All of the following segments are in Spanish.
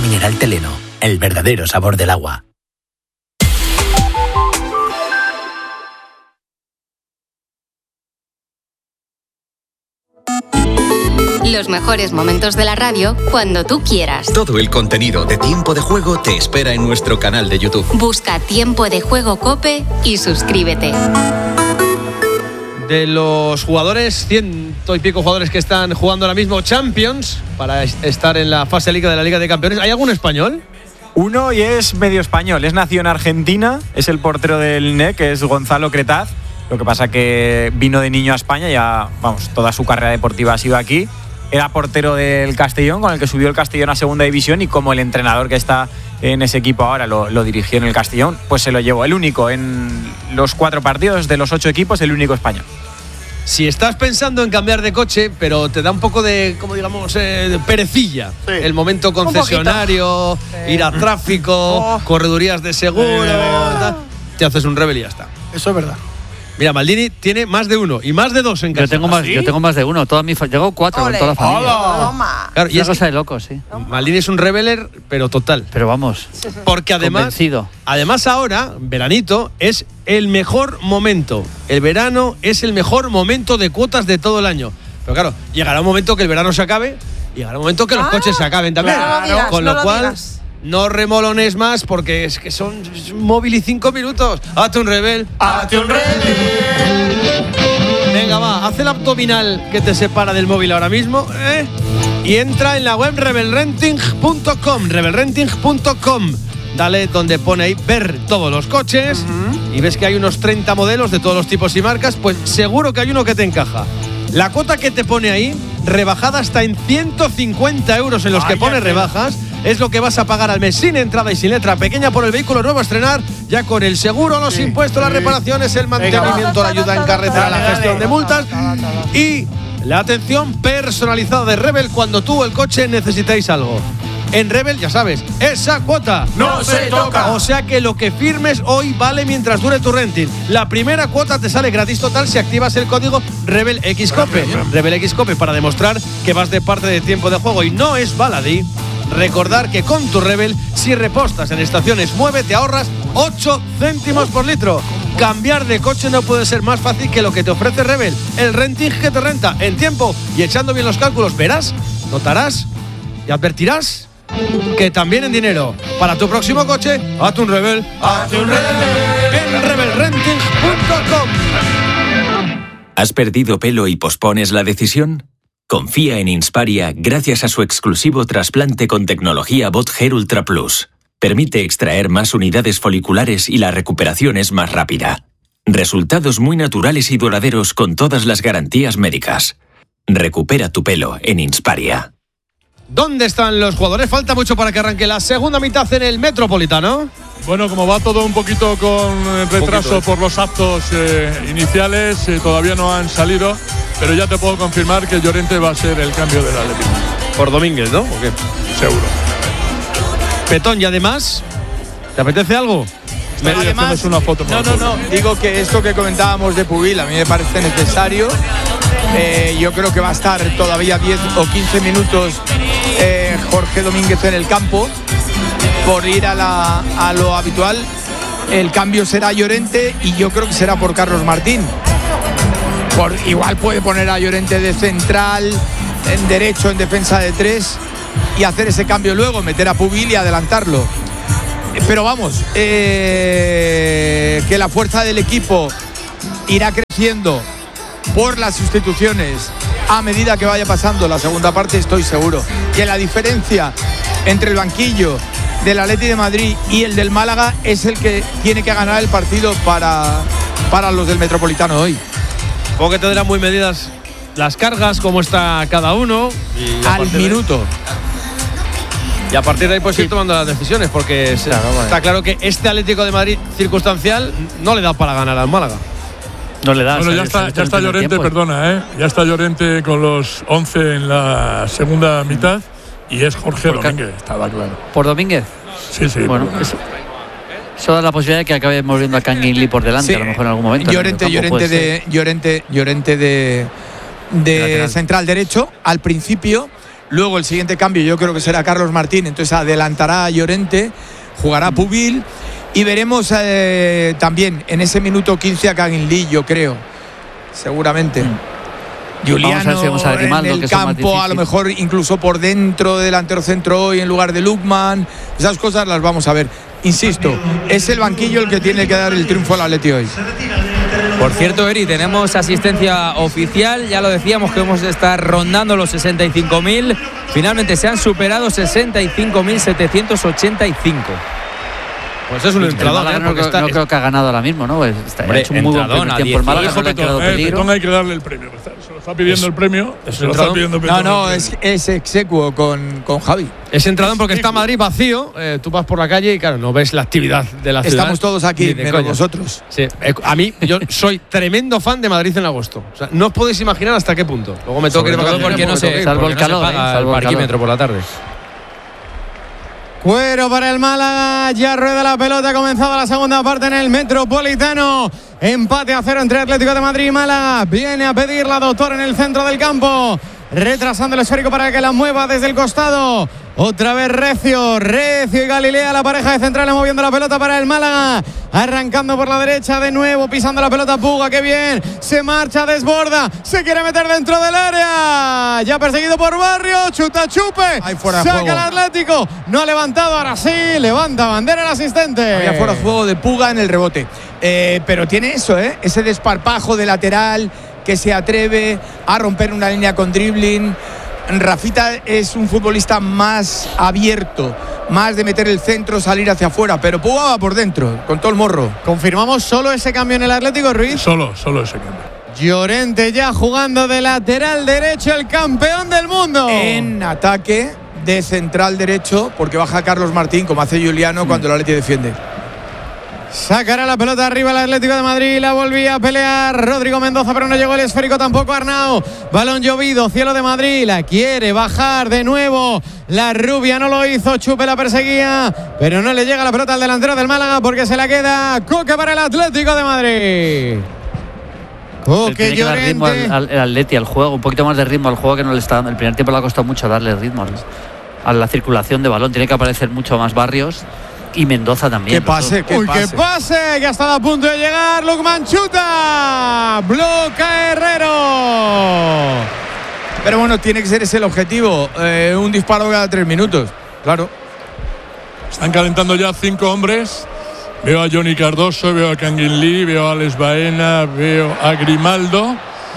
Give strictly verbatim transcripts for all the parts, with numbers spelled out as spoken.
mineral Teleno, el verdadero sabor del agua. Los mejores momentos de la radio cuando tú quieras. Todo el contenido de Tiempo de Juego te espera en nuestro canal de YouTube. Busca Tiempo de Juego COPE y suscríbete. De los jugadores, ciento y pico jugadores que están jugando ahora mismo Champions para estar en la fase Liga de la Liga de Campeones, ¿hay algún español? Uno, y es medio español, es nacido en Argentina, es el portero del N E C, que es Gonzalo Cretaz. Lo que pasa que vino de niño a España, ya, vamos, toda su carrera deportiva ha sido aquí. Era portero del Castellón, con el que subió el Castellón a segunda división, y como el entrenador que está en ese equipo ahora lo, lo dirigió en el Castellón, pues se lo llevó. El único en los cuatro partidos de los ocho equipos, el único español. Si estás pensando en cambiar de coche, pero te da un poco de, como digamos, eh, de perecilla, sí. El momento concesionario, ir a tráfico, oh. corredurías de seguro, eh. tal, te haces un Rebel y ya está. Eso es verdad. Mira, Maldini tiene más de uno y más de dos en casa. Yo tengo más, ¿sí? yo tengo más de uno. Toda mi fa- Llego cuatro Ole. Con toda la familia. Hola. Claro, y es cosa de locos, sí. Maldini es un rebeler, pero total. Pero vamos. Porque además, convencido. además ahora, veranito, es el mejor momento. El verano es el mejor momento de cuotas de todo el año. Pero claro, llegará un momento que el verano se acabe y llegará un momento que los ah, coches se acaben también. No lo digas, con no lo, lo cual. digas. No remolones más porque es que son es un móvil y cinco minutos. Hazte un rebel. Hazte un rebel. Venga, va, haz el abdominal que te separa del móvil ahora mismo, ¿eh? Y entra en la web rebel renting punto com, rebel renting punto com. Dale donde pone ahí ver todos los coches uh-huh. y ves que hay unos treinta modelos de todos los tipos y marcas, pues seguro que hay uno que te encaja. La cuota que te pone ahí, rebajada hasta en ciento cincuenta euros en los Ay, que pone rebajas, es lo que vas a pagar al mes sin entrada y sin letra pequeña por el vehículo nuevo a estrenar, ya con el seguro, los sí, impuestos, sí. las reparaciones, el mantenimiento, la ayuda en carretera, la gestión de multas y la atención personalizada de Rebel cuando tú o el coche necesitéis algo. En Rebel, ya sabes, esa cuota no se toca. O sea que lo que firmes hoy vale mientras dure tu renting. La primera cuota te sale gratis total si activas el código Rebel X Cope. Rebel X Cope para demostrar que vas de parte de Tiempo de Juego y no es baladí. Recordar que con tu Rebel, si repostas en estaciones Mueve, te ahorras ocho céntimos por litro. Cambiar de coche no puede ser más fácil que lo que te ofrece Rebel. El renting que te renta en tiempo y echando bien los cálculos. Verás, notarás y advertirás que también en dinero. Para tu próximo coche, hazte un Rebel. Hazte un Rebel en rebel renting punto com. ¿Has perdido pelo y pospones la decisión? Confía en Insparia gracias a su exclusivo trasplante con tecnología Bot Hair Ultra Plus. Permite extraer más unidades foliculares y la recuperación es más rápida. Resultados muy naturales y duraderos con todas las garantías médicas. Recupera tu pelo en Insparia. ¿Dónde están los jugadores? Falta mucho para que arranque la segunda mitad en el Metropolitano. Bueno, como va todo un poquito con retraso poquito. por los actos eh, iniciales, eh, todavía no han salido, pero ya te puedo confirmar que Llorente va a ser el cambio del Atlético. Por Domínguez, ¿no? ¿O qué? Seguro. Petón, y además, ¿te apetece algo? Me además, una foto no, no, no, digo que esto que comentábamos de Pubil a mí me parece necesario. Eh, yo creo que va a estar todavía diez o quince minutos eh, Jorge Domínguez en el campo por ir a, la, a lo habitual. El cambio será Llorente y yo creo que será por Carlos Martín. Por, igual puede poner a Llorente de central, en derecho, en defensa de tres y hacer ese cambio luego, meter a Pubil y adelantarlo. Pero vamos, eh, que la fuerza del equipo irá creciendo por las sustituciones a medida que vaya pasando la segunda parte, estoy seguro que la diferencia entre el banquillo del Atleti de Madrid y el del Málaga es el que tiene que ganar el partido para, para los del Metropolitano hoy. Supongo que tendrán muy medidas las cargas, cómo está cada uno y al minuto. Y a partir de ahí pues ir tomando las decisiones, porque claro, bueno. está claro que este Atlético de Madrid circunstancial no le da para ganar al Málaga. No le da. Bueno, ya está, ya está Llorente, tiempo. perdona, ¿eh? Ya está Llorente con los once en la segunda mitad y es Jorge Por Domínguez, estaba claro. ¿Por Domínguez? Sí, sí. Bueno, eso, eso da la posibilidad de que acabe moviendo a Kangin Lee por delante, sí. a lo mejor en algún momento. Llorente, Llorente de, Llorente, Llorente de, de central derecho al principio. Luego el siguiente cambio yo creo que será Carlos Martín, entonces adelantará a Llorente, jugará Pubil y veremos eh, también en ese minuto quince a Kangin Lee, yo creo, seguramente. Mm. Juliano si vamos a Grimaldo, en el campo, a lo mejor incluso por dentro, delantero centro hoy en lugar de Lukman. Esas cosas las vamos a ver. Insisto, es el banquillo el que tiene que dar el triunfo al Atleti hoy. Por cierto, Eri, tenemos asistencia oficial, ya lo decíamos que vamos a estar rondando los sesenta y cinco mil, finalmente se han superado sesenta y cinco mil setecientos ochenta y cinco. Pues es un entradón, ¿eh? No, no, está, no creo que ha ganado ahora mismo, ¿no? Está, hombre, ha hecho un muy buen primer tiempo. El Málaga no le ha quedado peligro. Petón hay que darle el premio. Se lo está pidiendo es, el premio. Se lo está pidiendo no, no, es, es execuo con, con Javi. Es entradón porque está Madrid vacío. Eh, tú vas por la calle y, claro, no ves la actividad de la ciudad. Estamos todos aquí, menos vosotros. Sí. Eh, a mí, yo soy tremendo fan de Madrid en agosto. O sea, no os podéis imaginar hasta qué punto. Luego me tengo que ir de vacaciones porque no se, salvo el calor, no se paga el parquímetro por la tarde. Cuero para el Málaga, ya rueda la pelota, ha comenzado la segunda parte en el Metropolitano. Empate a cero entre Atlético de Madrid y Málaga. Viene a pedir la doctora en el centro del campo, retrasando el esférico para que la mueva desde el costado. Otra vez Recio, Recio y Galilea, la pareja de centrales moviendo la pelota para el Málaga. Arrancando por la derecha de nuevo, pisando la pelota Puga, qué bien. Se marcha, desborda, se quiere meter dentro del área. Ya perseguido por Barrio, chuta chupe. Ahí fuera saca juego. El Atlético, no ha levantado, ahora sí, levanta bandera el asistente. Había fuera de juego de Puga en el rebote. Eh, pero tiene eso, ¿eh? Ese desparpajo de lateral que se atreve a romper una línea con dribbling. Rafita es un futbolista más abierto, más de meter el centro, salir hacia afuera, pero Puga va por dentro, con todo el morro. ¿Confirmamos solo ese cambio en el Atlético, Ruiz? Solo, solo ese cambio. Llorente ya jugando de lateral derecho, el campeón del mundo. En ataque de central derecho, porque baja Carlos Martín, como hace Juliano mm. cuando el Atleti defiende. Sacará la pelota arriba el Atlético de Madrid, la volvía a pelear Rodrigo Mendoza, pero no llegó el esférico tampoco Arnau. Balón llovido, cielo de Madrid, la quiere bajar de nuevo. La rubia no lo hizo, Chupe la perseguía, pero no le llega la pelota al delantero del Málaga porque se la queda Coque para el Atlético de Madrid. Coque Llorente. Dar ritmo al, al, al Atleti, al juego, un poquito más de ritmo al juego que no le está dando. El primer tiempo le ha costado mucho darle ritmo a la circulación de balón, tiene que aparecer mucho más Barrios. Y Mendoza también. Que pase, que Uy, pase. que pase, que ha estado a punto de llegar. Lukman chuta. Bloca Herrero. Pero bueno, tiene que ser ese el objetivo. Eh, un disparo cada tres minutos. Claro. Están calentando ya cinco hombres. Veo a Johnny Cardoso, veo a Kangin Lee, veo a Alex Baena, veo a Grimaldo.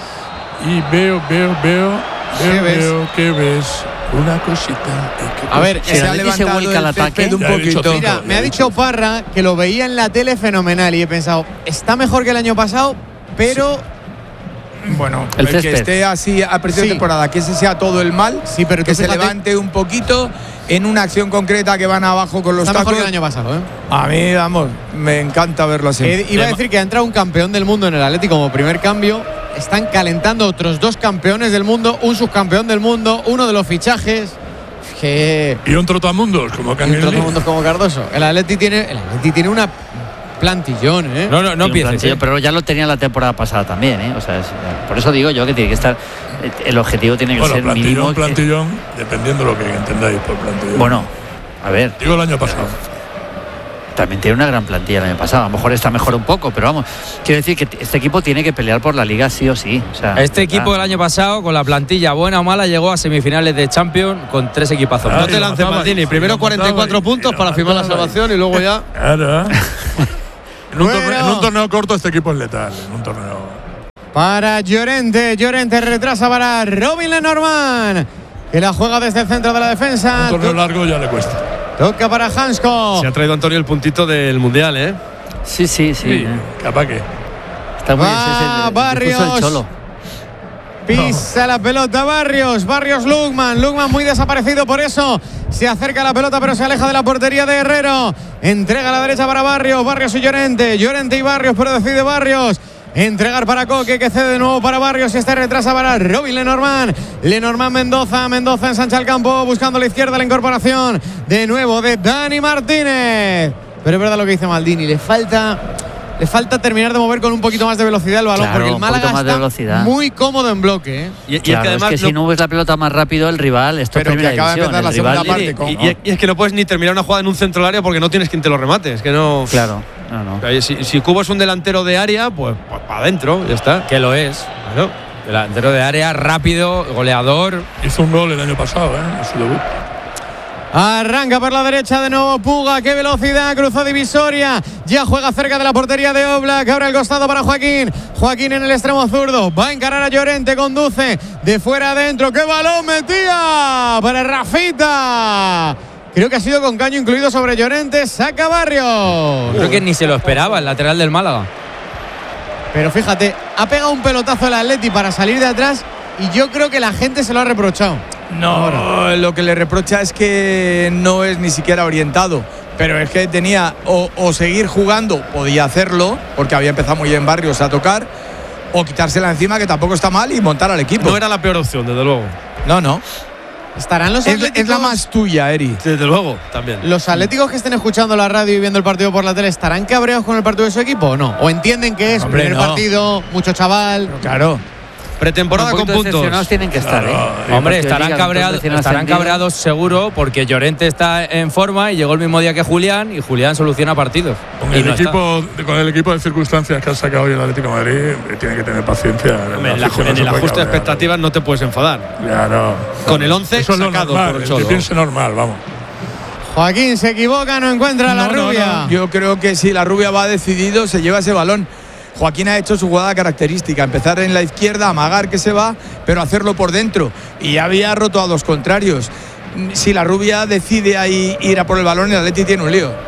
Y veo, veo, veo, veo, veo, ¿qué ves? Una cosita. A ver, si se ha levantado se el ataque un poquito. Mira, me ha dicho Parra que lo veía en la tele fenomenal y he pensado, está mejor que el año pasado, pero sí. Bueno, el, el que esté así a principio de sí. temporada, que ese sea todo el mal, sí, pero que se levante un poquito en una acción concreta que van abajo con los está tacos. Mejor que el año pasado, ¿eh? A mí, vamos, me encanta verlo así. Eh, iba a decir que ha entrado un campeón del mundo en el Atlético como primer cambio. Están calentando otros dos campeones del mundo, un subcampeón del mundo, uno de los fichajes. Que y un trotamundos como Kangin Lee. Un trotamundos como Cardoso. El Atleti tiene, el Atleti tiene una plantillón, ¿eh? No, no, no empieces. ¿eh? Pero ya lo tenía la temporada pasada también, ¿eh? O sea, es, por eso digo yo que tiene que estar. El objetivo tiene que bueno, ser plantillón, mínimo. Plantillón, que, dependiendo de lo que entendáis por plantillón. Bueno, a ver. Digo el año pasado. También tiene una gran plantilla el año pasado. A lo mejor está mejor un poco, pero vamos. Quiero decir que este equipo tiene que pelear por la Liga sí o sí. O sea, este equipo del año pasado, con la plantilla buena o mala, llegó a semifinales de Champions con tres equipazos. No te lances, Martini. Primero cuarenta y cuatro puntos para firmar la salvación y luego ya. Claro. en, un torneo, en un torneo corto este equipo es letal. En un torneo. Para Llorente. Llorente retrasa para Robin Lenormand, que la juega desde el centro de la defensa. Un torneo largo ya le cuesta. Toca para Hansko. Se ha traído Antonio el puntito del Mundial, ¿eh? Sí, sí, sí. sí capaz que. Está muy Va el, Barrios. El Cholo. Pisa no. la pelota Barrios. Barrios Lukman. Lukman muy desaparecido, por eso se acerca a la pelota, pero se aleja de la portería de Herrero. Entrega a la derecha para Barrios. Barrios y Llorente. Llorente y Barrios, pero decide Barrios entregar para Coque, que cede de nuevo para Barrios y este retrasa para Robin Lenormand. Lenormand Mendoza, Mendoza ensancha el campo buscando a la izquierda la incorporación de nuevo de Dani Martínez. Pero es verdad lo que dice Maldini, le falta Le falta terminar de mover con un poquito más de velocidad el balón, Claro, porque el un Málaga poquito más de está velocidad. muy cómodo en bloque. ¿eh? Y, y Claro, es que además es que no, si no ves la pelota más rápido, el rival, esto Pero es primera que acaba de división, empezar la el rival- segunda parte con- y, y- y es que no puedes ni terminar una jugada en un centro del área porque no tienes quien te lo remate. Es que no. Claro, no, no. O sea, Si, si Cubo es un delantero de área, pues, pues para adentro, ya está. Que lo es. Claro. Delantero de área, rápido, goleador. Hizo un gol el año pasado, ¿eh? En su debut. Arranca por la derecha de nuevo Puga, qué velocidad, cruzó divisoria, ya juega cerca de la portería de Oblak, abre el costado para Joaquín, Joaquín en el extremo zurdo, va a encarar a Llorente, conduce de fuera adentro, qué balón metía para Rafita, creo que ha sido con caño incluido sobre Llorente, saca Barrios. Creo que ni se lo esperaba el lateral del Málaga. Pero fíjate, ha pegado un pelotazo el Atleti para salir de atrás y yo creo que la gente se lo ha reprochado. No, Ahora. lo que le reprocha es que no es ni siquiera orientado. Pero es que tenía o, o seguir jugando, podía hacerlo, porque había empezado muy bien Barrios a tocar, o quitársela encima, que tampoco está mal, y montar al equipo. No era la peor opción, desde luego. No, no. Estarán los Es, atléticos, es la más tuya, Eri. Desde luego, también. Los atléticos que estén escuchando la radio y viendo el partido por la tele, ¿estarán cabreados con el partido de su equipo o no? ¿O entienden que es Hombre, primer no. partido, mucho chaval? Claro. Pretemporada Un con poquito puntos. decepcionados tienen que estar, ¿eh? Hombre, Porque estarán, Liga, cabreados, recién estarán ascendido. cabreados seguro porque Llorente está en forma y llegó el mismo día que Julián y Julián soluciona partidos. Con Y el, no está. equipo, con el equipo de circunstancias que ha sacado hoy el Atlético de Madrid, eh, tiene que tener paciencia. Hombre, en, la- afición no en se el puede ajuste de cabrear. expectativas no te puedes enfadar. Ya no. Con el once Eso es lo sacado normal, por el el Cholo. que piense normal, vamos. Joaquín se equivoca, no encuentra a la No, no, rubia. no. Yo creo que si la rubia va decidido, se lleva ese balón. Joaquín ha hecho su jugada característica, empezar en la izquierda, amagar que se va, pero hacerlo por dentro. Y ya había roto a los contrarios. Si la rubia decide ahí ir a por el balón, el Atleti tiene un lío.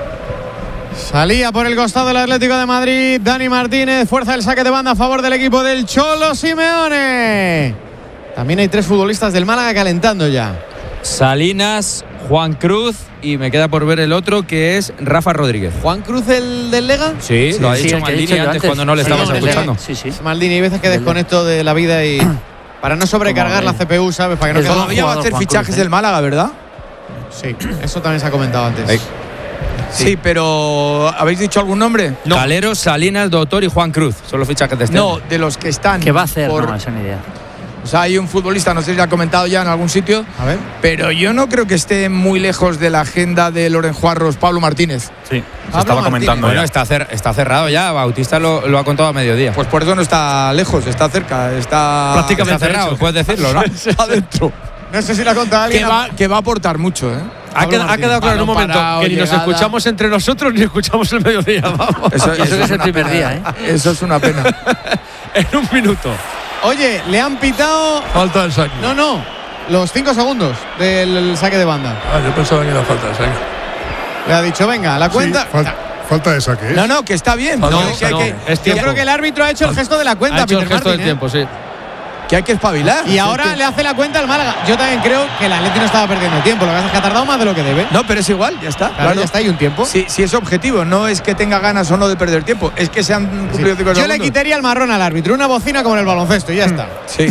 Salía por el costado del Atlético de Madrid, Dani Martínez, fuerza el saque de banda a favor del equipo del Cholo Simeone. También hay tres futbolistas del Málaga calentando ya. Salinas, Juan Cruz y me queda por ver el otro que es Rafa Rodríguez. ¿Juan Cruz el del Lega? Sí, Sí, lo ha sí, dicho el que he Maldini dicho yo antes, antes. cuando no le Sí, estabas el escuchando. Lega. Sí, sí. Maldini, hay veces que desconecto de la vida y para no sobrecargar Como la C P U, ¿sabes? Para que no el quede- Todavía va a jugador, hacer Juan fichajes Cruz, ¿eh? del Málaga, ¿verdad? Sí, eso también se ha comentado antes. Ahí. Sí, pero ¿habéis dicho algún nombre? Calero, Salinas, Doctor y Juan Cruz. Son los fichajes de este No, año. de los que están. ¿Qué va a hacer? por- No, esa ni idea. O sea, hay un futbolista, no sé si lo ha comentado ya en algún sitio, A ver. pero yo no creo que esté muy lejos de la agenda de Loren Juarros, Pablo Martínez. Sí, se Pablo estaba Martínez. comentando Bueno, ya. está, cer- está cerrado ya. Bautista lo, lo ha contado a mediodía. Pues por eso no está lejos, está cerca, está Prácticamente está cerrado, puedes decirlo, ¿no? está adentro. No sé si lo ha contado Que alguien. va, que va a aportar mucho, ¿eh? Ha, Pablo queda- ha Martínez. quedado claro en un Balón momento parado, que ni nos llegada. escuchamos entre nosotros ni escuchamos el mediodía. Vamos. Eso, Y eso que es el una primer pena. día, ¿eh? Eso es una pena. En un minuto. Oye, le han pitado. Falta el saque. No, no. Los cinco segundos del saque de banda. Ah, yo pensaba que era falta el saque. Le ha dicho, venga, la cuenta. Sí, fal- falta de saque. ¿eh? No, no, que está bien. No, No, no, que, hay no, que, es Yo tiempo. creo que el árbitro ha hecho el gesto de la cuenta, Ha hecho el Peter gesto del Martin, ¿eh? tiempo, sí. que hay que espabilar. Y ahora le hace la cuenta al Málaga. Yo también creo que el Atleti no estaba perdiendo tiempo. Lo que pasa es que ha tardado más de lo que debe. No, pero es igual, ya está. Claro, ya está, hay un tiempo. Si, si es objetivo, no es que tenga ganas o no de perder tiempo, es que se han Sí. cumplido cinco Yo le segundos. quitaría el marrón al árbitro, una bocina como en el baloncesto y ya está. Sí.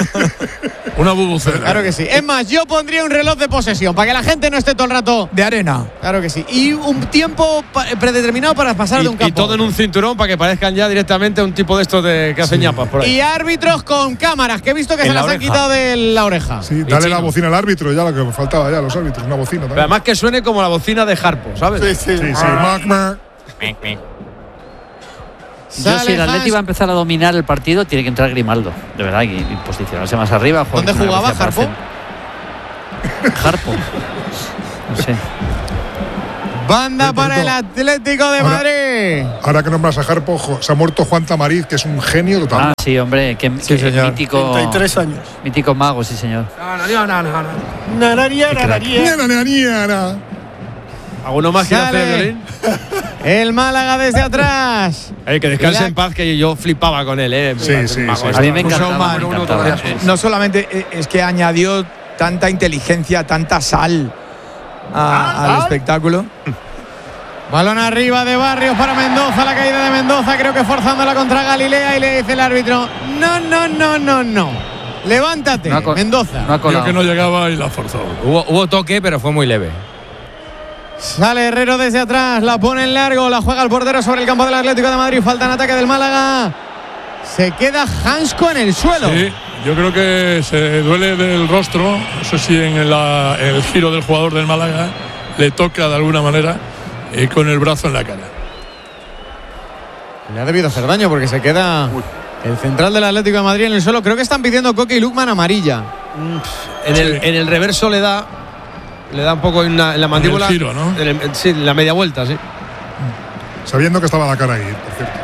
Una bubucela. Claro que sí. Es más, yo pondría un reloj de posesión para que la gente no esté todo el rato. De arena. Claro que sí. Y un tiempo pa- predeterminado para pasar de un Y, y campo. todo en un cinturón para que parezcan ya directamente un tipo de estos de que hacen ñapas por ahí. Y árbitros con cámaras, que he visto que En se la las han oreja. quitado de la oreja. Sí, dale la bocina al árbitro, ya lo que me faltaba ya, los árbitros, una bocina Pero también. además que suene como la bocina de Harpo, ¿sabes? Sí, sí, sí. Mac, mac. Yo, Sale si el Atleti Haas. va a empezar a dominar el partido, tiene que entrar Grimaldo, de verdad, y, y posicionarse más arriba. jugar ¿Dónde con una jugaba velocidad Harpo? para hacer- Harpo. No sé. Banda Sí, para por el todo. Atlético de Ahora- Madrid. Ahora que nombras a Harpo, jo, se ha muerto Juan Tamariz, que es un genio total. Ah, sí, hombre, que, Sí, que señor. mítico. treinta y tres años. Mítico mago, sí, señor. Nanaría, Qué crack. nanaría. Niana, niana, niana. ¿Alguno más quiere Sale. hacer el violín? El Málaga desde atrás. Eh, que descanse La- en paz, que yo flipaba con él, ¿eh? Sí, sí, sí. A mí me Un encantaba. showman, me uno encantaba, todavía. sí, sí. No solamente eh, es que añadió tanta inteligencia, tanta sal a- al espectáculo. Balón arriba de Barrios para Mendoza, la caída de Mendoza, creo que forzándola contra Galilea y le dice el árbitro, no, no, no, no, no. Levántate, No ha co- Mendoza. No ha Creo colado. que no llegaba y la forzó. Hubo, hubo toque, pero fue muy leve. Sale Herrero desde atrás, la pone en largo, la juega el portero sobre el campo del Atlético de Madrid. Falta en ataque del Málaga. Se queda Hansko en el suelo. Sí, yo creo que se duele del rostro. No sé si en la, el giro del jugador del Málaga le toca de alguna manera y con el brazo en la cara. Le ha debido hacer daño porque se queda el central del Atlético de Madrid en el suelo. Creo que están pidiendo Coque y Lukman amarilla. En el, en el reverso le da le da un poco en la, en la mandíbula. En el giro, ¿no? En el, sí, en la media vuelta, sí. Sabiendo que estaba la cara ahí, por cierto.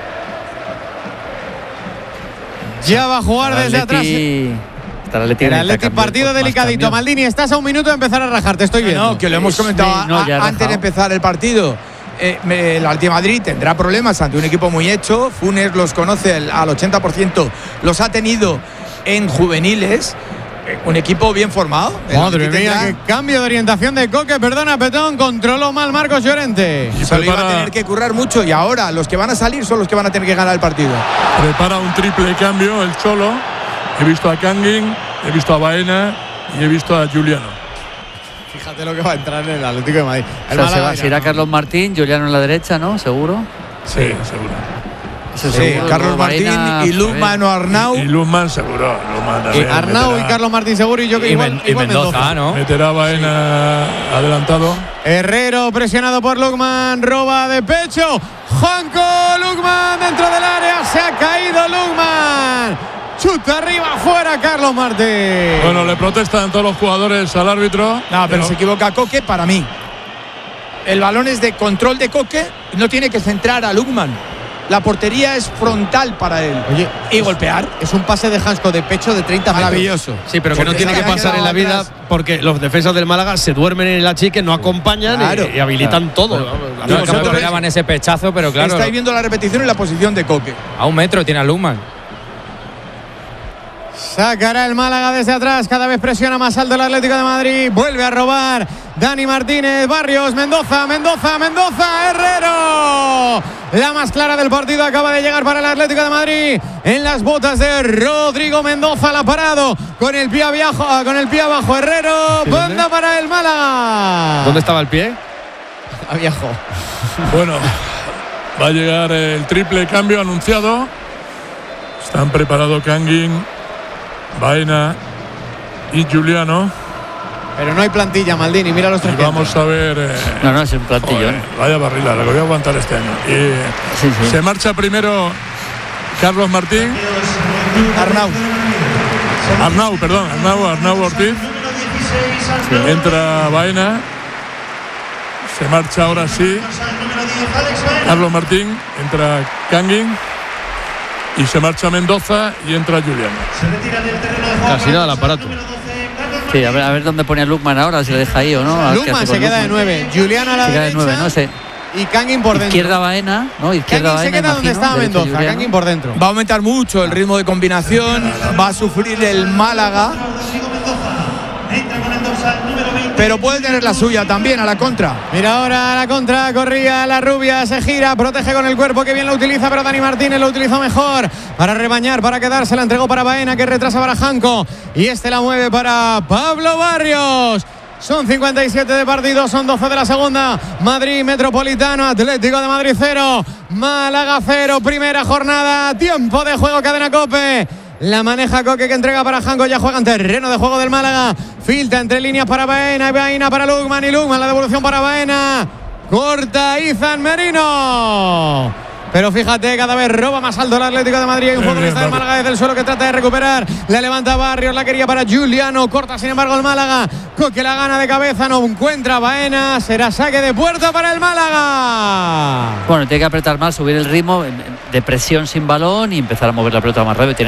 Ya va a jugar desde Atleti, atrás. El Atleti, el Atleti partido delicadito. Maldini, estás a un minuto de empezar a rajar, te estoy viendo. No, que lo hemos comentado sí, no, a, antes de empezar el partido. Eh, me, el Atlético de Madrid tendrá problemas ante un equipo muy hecho. Funes los conoce el, al ochenta por ciento, los ha tenido en juveniles. Eh, un equipo bien formado. Madre mía, qué cambio de orientación de Coque. Perdona, Petón, controló mal Marcos Llorente. Y solo iba a tener que currar mucho y ahora los que van a salir son los que van a tener que ganar el partido. Prepara un triple cambio el Cholo. He visto a Kangin, he visto a Baena y he visto a Juliano. Fíjate lo que va a entrar en el Atlético de Madrid. El o sea, se va, se irá Carlos Martín, Juliano en la derecha, ¿no? ¿Seguro? Sí, seguro. Sí, sí, Carlos Martín Baena, y Lukman o Arnau. Y, y Lukman seguro. Lukman y Arnau meterá, y Carlos Martín seguro y yo que y igual, Men, igual y Mendoza, Mendoza, ¿no? Meterá Baena sí. adelantado. Herrero presionado por Lukman, roba de pecho. Juanco, Lukman dentro del área, se ha caído Lukman. Chuta arriba, fuera Carlos Martín. Bueno, le protestan todos los jugadores al árbitro. No, pero, pero se equivoca Coque para mí. El balón es de control de Coque y no tiene que centrar a Lukman. La portería es frontal para él. Oye, y es, golpear. Es un pase de Hansko de pecho de treinta metros. Maravilloso. Sí, pero que no tiene que pasar en la vida atrás. Porque los defensas del Málaga se duermen en el achique, no acompañan claro, y, y habilitan claro. todo. No, no, no esperaban ese pechazo, pero claro. Estáis viendo la repetición en la posición de Coque. A un metro tiene a Lukman. Sacará el Málaga desde atrás, cada vez presiona más alto el Atlético de Madrid. Vuelve a robar Dani Martínez, Barrios, Mendoza, Mendoza, Mendoza, Herrero. La más clara del partido acaba de llegar para el Atlético de Madrid. En las botas de Rodrigo Mendoza, la ha parado con el pie abajo, con el pie abajo Herrero. Banda para el Málaga. ¿Dónde estaba el pie? Abajo. Bueno, va a llegar el triple cambio anunciado. Están preparados Kangin, Baena y Juliano. Pero no hay plantilla, Maldini, mira los tres. Y vamos a ver. Eh, no, no, es un plantillón. Vaya barrila, lo que voy a aguantar este año. Y sí, sí. Se marcha primero Carlos Martín. Arnau. Arnau, perdón, Arnau, Arnau Ortiz. Sí. Entra Baena. Se marcha ahora sí Carlos Martín. Entra Kangin. Y se marcha Mendoza y entra Juliano. Casi nada el aparato. Sí, a ver, a ver dónde pone a Lukman ahora, si le deja ahí o no. Lukman se queda Lukman? de nueve. Juliano a la se derecha. Queda de nueve, no sé. Y Kangin por dentro. Izquierda Baena, ¿no? Izquierda Kangin Baena. se queda donde estaba Mendoza. Kangin por dentro. Va a aumentar mucho el ritmo de combinación. Va a sufrir el Málaga. Pero puede tener la suya también a la contra. Mira ahora a la contra, corría la rubia, se gira, protege con el cuerpo, que bien lo utiliza, pero Dani Martínez lo utilizó mejor para rebañar, para quedarse, la entregó para Baena, que retrasa para Janco, y este la mueve para Pablo Barrios. Son cincuenta y siete de partido, son doce de la segunda. Madrid Metropolitano, Atlético de Madrid cero, Málaga cero, primera jornada, tiempo de juego, cadena COPE. La maneja Coque, que entrega para Janco, ya juega en terreno de juego del Málaga. Filtra entre líneas para Baena, y Baena para Lukman, y Lukman la devolución para Baena. Corta Izan Merino. Pero fíjate, cada vez roba más alto el Atlético de Madrid. Hay un futbolista del Málaga desde el suelo que trata de recuperar. La levanta Barrios, la quería para Juliano. Corta, sin embargo, el Málaga. Coque la gana de cabeza, no encuentra Baena. Será saque de puerta para el Málaga. Bueno, tiene que apretar más, subir el ritmo de presión sin balón y empezar a mover la pelota más rápido. Tiene